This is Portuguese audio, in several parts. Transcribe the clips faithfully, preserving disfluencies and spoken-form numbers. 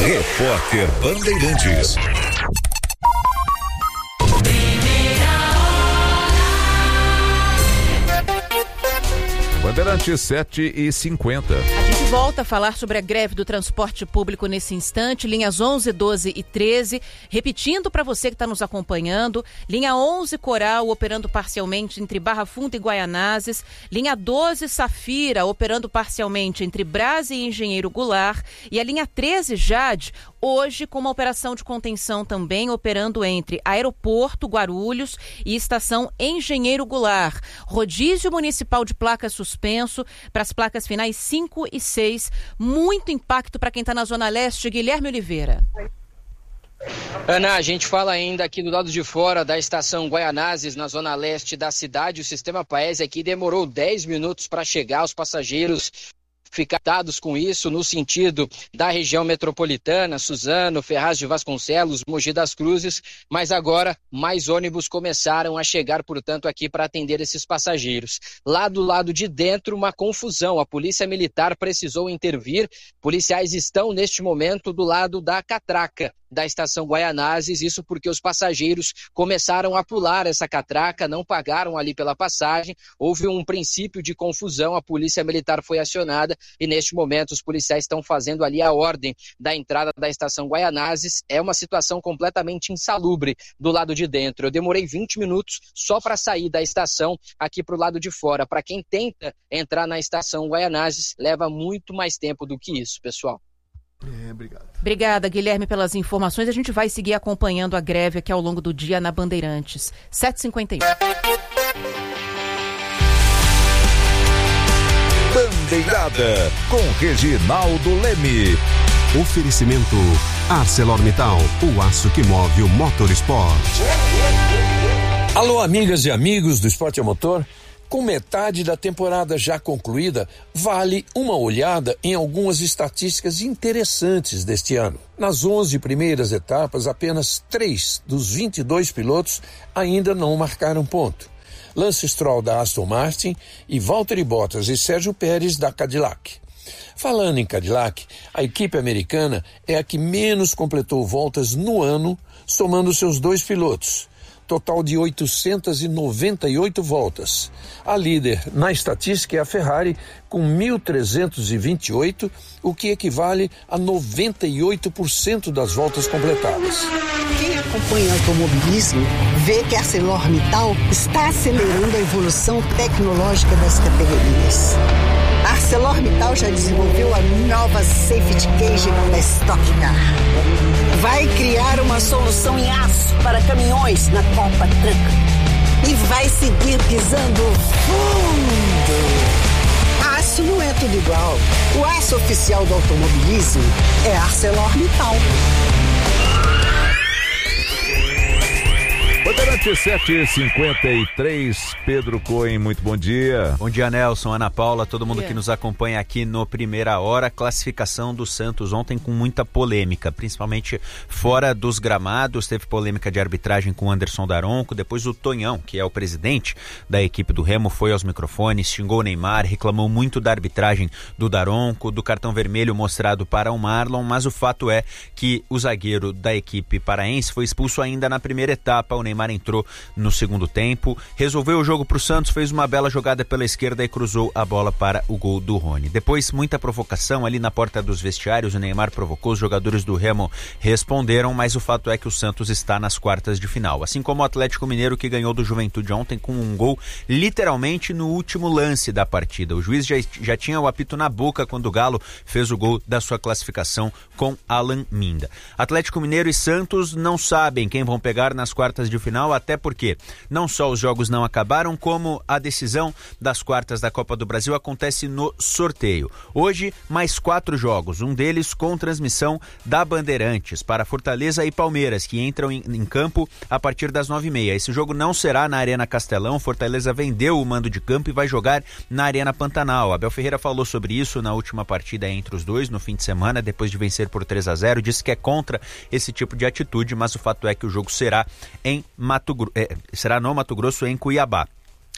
Repórter Bandeirantes. Bandeirantes sete e cinquenta. A gente volta a falar sobre a greve do transporte público nesse instante. Linhas onze, doze e treze. Repetindo para você que está nos acompanhando. Linha onze Coral operando parcialmente entre Barra Funda e Guaianazes. Linha doze Safira operando parcialmente entre Brás e Engenheiro Goulart. E a linha treze Jade hoje com uma operação de contenção também operando entre Aeroporto Guarulhos e Estação Engenheiro Goulart. Rodízio municipal de placas suspenso para as placas finais cinco e seis. Muito impacto para quem está na Zona Leste. Guilherme Oliveira. Ana, a gente fala ainda aqui do lado de fora da estação Guaianazes, na zona leste da cidade. O sistema Paese aqui demorou dez minutos para chegar. Os passageiros ficaram dados com isso no sentido da região metropolitana, Suzano, Ferraz de Vasconcelos, Mogi das Cruzes, mas agora mais ônibus começaram a chegar, portanto, aqui para atender esses passageiros. Lá do lado de dentro, uma confusão. A Polícia Militar precisou intervir. Policiais estão, neste momento, do lado da catraca da estação Guaianazes, isso porque os passageiros começaram a pular essa catraca, não pagaram ali pela passagem, houve um princípio de confusão, a Polícia Militar foi acionada e neste momento os policiais estão fazendo ali a ordem da entrada da estação Guaianazes. É uma situação completamente insalubre do lado de dentro. Eu demorei vinte minutos só para sair da estação aqui para o lado de fora. Para quem tenta entrar na estação Guaianazes, leva muito mais tempo do que isso, pessoal. É, obrigado. Obrigada, Guilherme, pelas informações. A gente vai seguir acompanhando a greve aqui ao longo do dia na Bandeirantes. sete e cinquenta e um. Bandeirada com Reginaldo Leme. Oferecimento ArcelorMittal, o aço que move o motorsport. Alô, amigas e amigos do Esporte a Motor. Com metade da temporada já concluída, vale uma olhada em algumas estatísticas interessantes deste ano. Nas onze primeiras etapas, apenas três dos vinte e dois pilotos ainda não marcaram ponto. Lance Stroll da Aston Martin e Valtteri Bottas e Sérgio Pérez da Cadillac. Falando em Cadillac, a equipe americana é a que menos completou voltas no ano, somando seus dois pilotos. Total de oitocentas e noventa e oito voltas. A líder na estatística é a Ferrari, com mil trezentos e vinte e oito, o que equivale a noventa e oito por cento das voltas completadas. Quem acompanha o automobilismo vê que a ArcelorMittal está acelerando a evolução tecnológica das categorias. A ArcelorMittal já desenvolveu a nova Safety Cage da Stock Car. Vai criar uma solução em aço para caminhões na Copa Truck. E vai seguir pisando fundo. Aço não é tudo igual. O aço oficial do automobilismo é ArcelorMittal. Bandeirantes sete e cinquenta e três, Pedro Cohen, muito bom dia. Bom dia, Nelson, Ana Paula, todo mundo que nos acompanha aqui no Primeira Hora. Classificação do Santos ontem com muita polêmica, principalmente fora dos gramados. Teve polêmica de arbitragem com o Anderson Daronco. Depois o Tonhão, que é o presidente da equipe do Remo, foi aos microfones, xingou o Neymar, reclamou muito da arbitragem do Daronco, do cartão vermelho mostrado para o Marlon, mas o fato é que o zagueiro da equipe paraense foi expulso ainda na primeira etapa. O Neymar entrou no segundo tempo, resolveu o jogo para o Santos, fez uma bela jogada pela esquerda e cruzou a bola para o gol do Rony. Depois, muita provocação ali na porta dos vestiários, o Neymar provocou, os jogadores do Remo responderam, mas o fato é que o Santos está nas quartas de final, assim como o Atlético Mineiro, que ganhou do Juventude ontem com um gol literalmente no último lance da partida. O juiz já, já tinha o apito na boca quando o Galo fez o gol da sua classificação com Alan Minda. Atlético Mineiro e Santos não sabem quem vão pegar nas quartas de final, até porque não só os jogos não acabaram, como a decisão das quartas da Copa do Brasil acontece no sorteio. Hoje, mais quatro jogos, um deles com transmissão da Bandeirantes para Fortaleza e Palmeiras, que entram em, em campo a partir das nove e meia. Esse jogo não será na Arena Castelão, Fortaleza vendeu o mando de campo e vai jogar na Arena Pantanal. Abel Ferreira falou sobre isso na última partida entre os dois, no fim de semana, depois de vencer por três a zero, disse que é contra esse tipo de atitude, mas o fato é que o jogo será em Mato, é, será no Mato Grosso, em Cuiabá.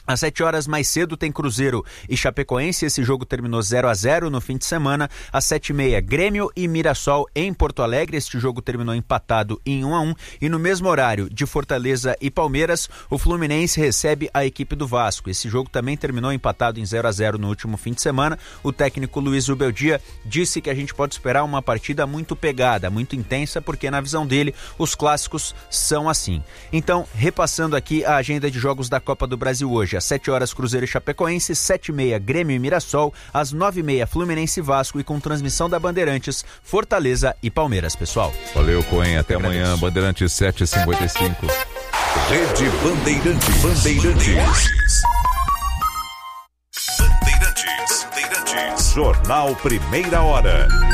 Às sete horas mais cedo tem Cruzeiro e Chapecoense, esse jogo terminou zero a zero no fim de semana. Às sete e meia, Grêmio e Mirassol em Porto Alegre, este jogo terminou empatado em um a um. E no mesmo horário de Fortaleza e Palmeiras, o Fluminense recebe a equipe do Vasco. Esse jogo também terminou empatado em zero a zero no último fim de semana. O técnico Luiz Ubeldia disse que a gente pode esperar uma partida muito pegada, muito intensa, porque na visão dele os clássicos são assim. Então, repassando aqui a agenda de jogos da Copa do Brasil hoje. Às sete horas, Cruzeiro e Chapecoense, sete e meia, Grêmio e Mirassol, às nove e meia, Fluminense e Vasco, e com transmissão da Bandeirantes, Fortaleza e Palmeiras, pessoal. Valeu, Coen, até amanhã, Bandeirantes sete e cinquenta e cinco. Rede Bandeirantes. Bandeirantes. Bandeirantes. Bandeirantes. Jornal Primeira Hora.